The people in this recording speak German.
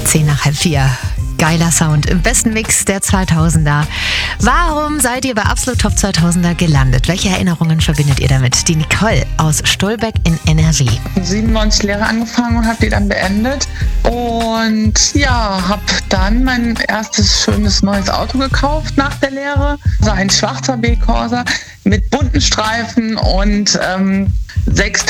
4:10. Geiler Sound im besten Mix der 2000er. Warum seid ihr bei Absolut Top 2000er gelandet? Welche Erinnerungen verbindet ihr damit? Die Nicole aus Stolberg in NRW. 97 Lehre angefangen und habe die dann beendet. Und ja, habe dann mein erstes schönes neues Auto gekauft nach der Lehre. Das war ein schwarzer B-Corsa mit bunten Streifen und 6